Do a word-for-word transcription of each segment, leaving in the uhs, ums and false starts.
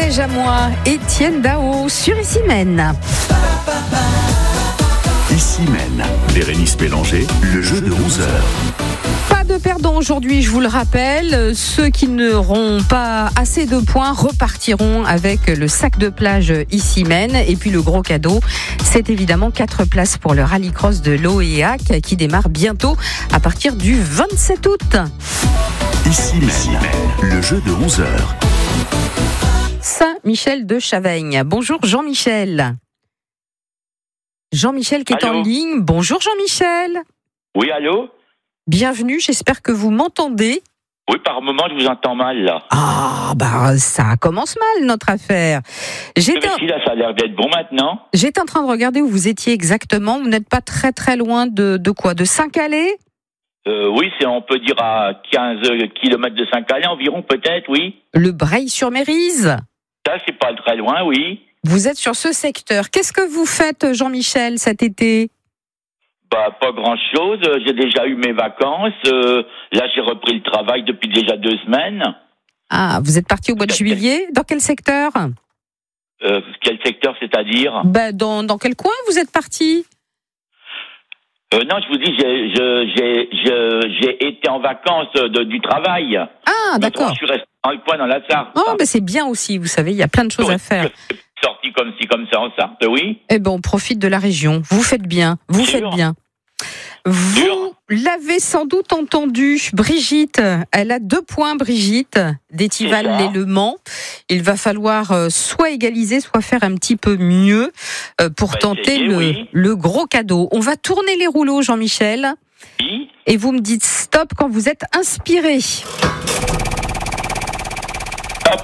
piège à moi, Étienne Dao sur Issymène. Issymène, Bérénice Bélanger, le jeu de onze heures. Pas de perdants aujourd'hui, je vous le rappelle. Ceux qui n'auront pas assez de points repartiront avec le sac de plage Issymène. Et puis le gros cadeau, c'est évidemment quatre places pour le rallycross de l'Oéac qui démarre bientôt à partir du vingt-sept août. Issymène, le jeu de onze heures. Saint-Michel de Chaveigne. Bonjour Jean-Michel. Jean-Michel qui est allô? en ligne. Bonjour Jean-Michel. Oui, allô? Bienvenue, j'espère que vous m'entendez. Oui, par moment, je vous entends mal, là. Ah, bah ça commence mal notre affaire. J'étais Mais en... si, là, ça a l'air d'être bon maintenant. J'étais en train de regarder où vous étiez exactement. Vous n'êtes pas très très loin de, de quoi? De Saint-Calais? Euh, oui, c'est, on peut dire à quinze kilomètres de Saint-Calais environ, peut-être, oui. Le Breil-sur-Mérise? Ça, c'est pas très loin, oui. Vous êtes sur ce secteur. Qu'est-ce que vous faites, Jean-Michel, cet été? Bah, pas grand-chose. J'ai déjà eu mes vacances. Euh, là, j'ai repris le travail depuis déjà deux semaines. Ah, vous êtes parti au mois de juillet. Dans quel secteur? Euh, quel secteur, c'est-à-dire? Ben, dans, dans quel coin vous êtes parti? euh, Non, je vous dis, j'ai, je, j'ai, je, j'ai été en vacances de, du travail. Ah, d'accord. Je suis resté dans le coin, dans la Sarthe. Oh, ben c'est bien aussi, vous savez, il y a plein de choses à faire. Sorti comme ci, comme ça en Sarthe, oui. Eh ben, on profite de la région. Vous faites bien, vous Sûr. faites bien. Vous Sûr. l'avez sans doute entendu, Brigitte, elle a deux points, Brigitte, d'Étival C'est ça. et Le Mans. Il va falloir euh, soit égaliser, soit faire un petit peu mieux euh, pour On va tenter essayer, le, oui. le gros cadeau. On va tourner les rouleaux, Jean-Michel, Oui. et vous me dites stop quand vous êtes inspiré. Hop.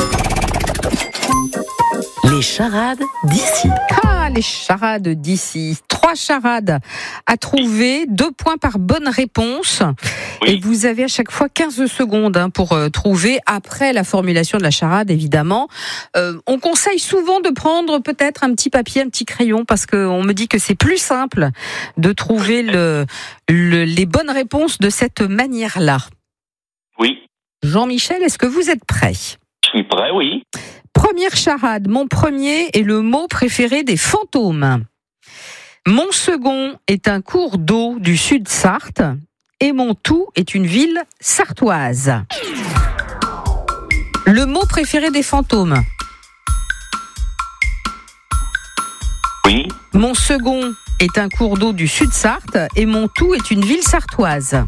Les charades d'ici. Ah, les charades d'ici. Trois charades à trouver, deux points par bonne réponse. Oui. Et vous avez à chaque fois quinze secondes hein, pour euh, trouver, après la formulation de la charade, évidemment. Euh, on conseille souvent de prendre peut-être un petit papier, un petit crayon, parce qu'on me dit que c'est plus simple de trouver le, le, les bonnes réponses de cette manière-là. Oui. Jean-Michel, est-ce que vous êtes prêt ? Je suis prêt, oui. Première charade, mon premier est le mot préféré des fantômes. Mon second est un cours d'eau du sud Sarthe. Et mon tout est une ville sartoise. Le mot préféré des fantômes. Oui. Mon second est un cours d'eau du sud Sarthe. Et mon tout est une ville sartoise.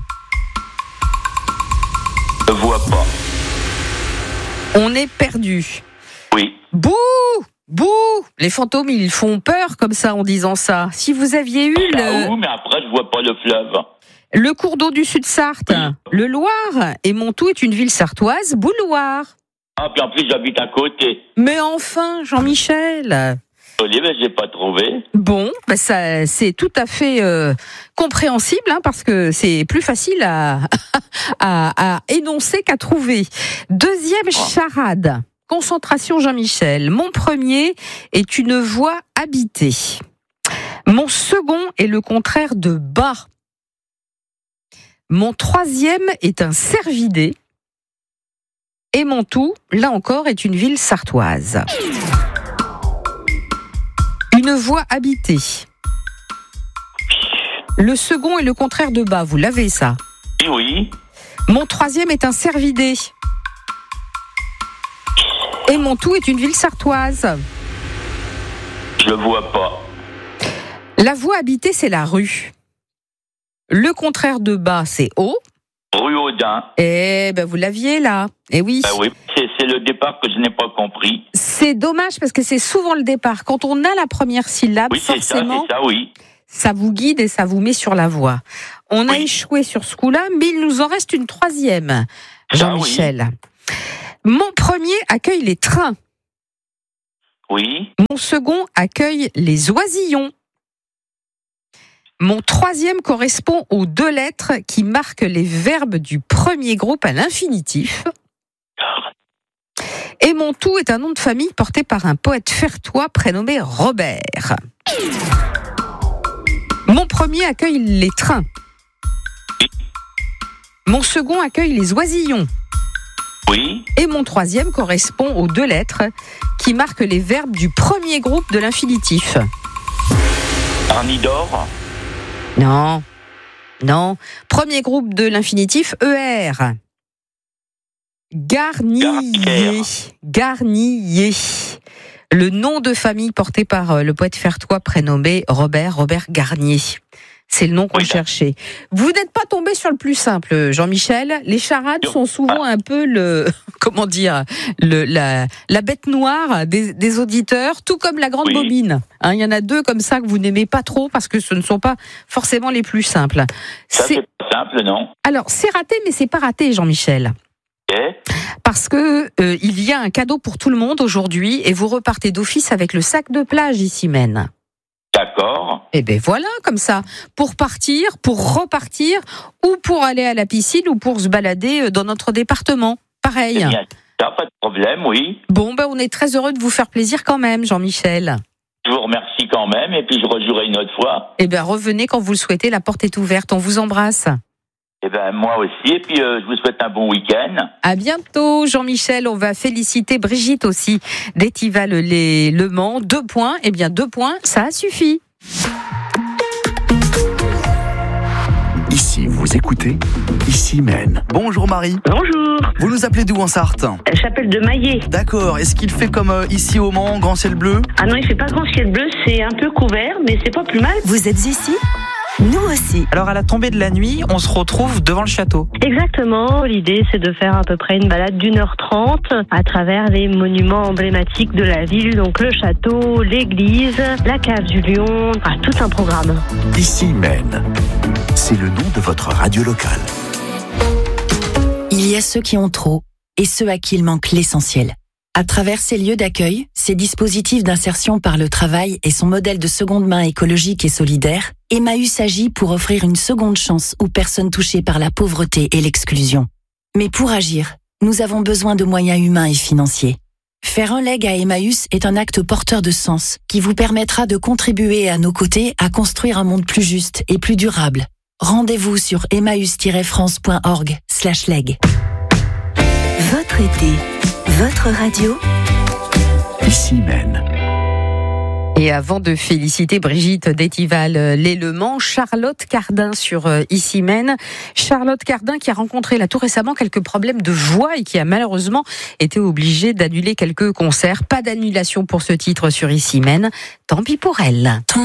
Je vois pas. On est perdu. Oui. Bouh! Bouh! Les fantômes, ils font peur comme ça en disant ça. Si vous aviez eu Ah le... oui, mais après, je vois pas le fleuve. Le cours d'eau du sud Sarthe, le Loir, et Montou est une ville sartoise, Bouloir. Ah, puis en plus, j'habite à côté. Mais enfin, Jean-Michel. Désolé, mais j'ai pas trouvé. Bon, ben ça, c'est tout à fait euh, compréhensible, hein, parce que c'est plus facile à, à, à énoncer qu'à trouver. Deuxième charade. Concentration, Jean-Michel. Mon premier est une voie habitée. Mon second est le contraire de bas. Mon troisième est un cervidé. Et mon tout, là encore, est une ville sartoise. Une voie habitée. Le second est le contraire de bas, vous l'avez ça. Oui, oui. Mon troisième est un cervidé. Et mon tout est une ville sartoise. Je le vois pas. La voie habitée, c'est la rue. Le contraire de bas, c'est haut. Rue Audin. Eh ben, vous l'aviez là. Eh oui. Ah oui, c'est, c'est le départ que je n'ai pas compris. C'est dommage parce que c'est souvent le départ. Quand on a la première syllabe, Oui, c'est ça, forcément, c'est ça, oui. ça vous guide et ça vous met sur la voie. On a Oui. échoué sur ce coup-là, mais il nous en reste une troisième, Ça, Jean-Michel. Mon premier accueille les trains. Oui. Mon second accueille les oisillons. Mon troisième correspond aux deux lettres qui marquent les verbes du premier groupe à l'infinitif. Et mon tout est un nom de famille porté par un poète fertois prénommé Robert. Mon premier accueille les trains. Mon second accueille les oisillons. Oui. Et mon troisième correspond aux deux lettres qui marquent les verbes du premier groupe de l'infinitif. Arnidor. Non, non. Premier groupe de l'infinitif, E R. Garnier. Garnier. Le nom de famille porté par le poète fertois prénommé Robert, Robert Garnier. C'est le nom qu'on Oui. cherchait. Vous n'êtes pas tombé sur le plus simple, Jean-Michel. Les charades sont souvent un peu le, comment dire, le, la, la bête noire des, des auditeurs, tout comme la grande Oui. bobine. Hein, il y en a deux comme ça que vous n'aimez pas trop parce que ce ne sont pas forcément les plus simples. Ça, C'est, c'est pas simple, non? alors, c'est raté, mais c'est pas raté, Jean-Michel. Ok. Parce que euh, il y a un cadeau pour tout le monde aujourd'hui et vous repartez d'office avec le sac de plage ici même. D'accord. Et ben voilà, comme ça, pour partir, pour repartir, ou pour aller à la piscine, ou pour se balader dans notre département. Pareil. C'est bien. Ça, pas de problème, oui. Bon, ben on est très heureux de vous faire plaisir quand même, Jean-Michel. Je vous remercie quand même, et puis je rejouerai une autre fois. Et ben revenez quand vous le souhaitez, la porte est ouverte, on vous embrasse. Et ben moi aussi, et puis euh, je vous souhaite un bon week-end. À bientôt, Jean-Michel. On va féliciter Brigitte aussi d'Étival les Le Mans. Deux points, eh bien deux points, ça suffit. Ici, vous écoutez Ici Maine. Bonjour Marie. Bonjour, Vous nous appelez d'où en Sarthe? Chapelle de Maillet. D'accord. Est-ce qu'il fait comme euh, ici au Mans, grand ciel bleu? Ah non, il fait pas grand ciel bleu, c'est un peu couvert, mais c'est pas plus mal. Vous êtes ici? Nous aussi. Alors à la tombée de la nuit, on se retrouve devant le château. Exactement, l'idée c'est de faire à peu près une balade d'une heure trente à travers les monuments emblématiques de la ville, donc le château, l'église, la cave du Lion, enfin, tout un programme. Ici Maine. C'est le nom de votre radio locale. Il y a ceux qui ont trop et ceux à qui il manque l'essentiel. À travers ces lieux d'accueil, ces dispositifs d'insertion par le travail et son modèle de seconde main écologique et solidaire, Emmaüs agit pour offrir une seconde chance aux personnes touchées par la pauvreté et l'exclusion. Mais pour agir, nous avons besoin de moyens humains et financiers. Faire un leg à Emmaüs est un acte porteur de sens qui vous permettra de contribuer à nos côtés à construire un monde plus juste et plus durable. Rendez-vous sur emmaüs tiret france point org slash leg. Votre été, votre radio. Ici Maine. Et avant de féliciter Brigitte d'Étival les Le Mans, Charlotte Cardin sur Ici Maine. Charlotte Cardin qui a rencontré là tout récemment quelques problèmes de voix et qui a malheureusement été obligée d'annuler quelques concerts. Pas d'annulation pour ce titre sur Ici Maine. Tant pis pour elle.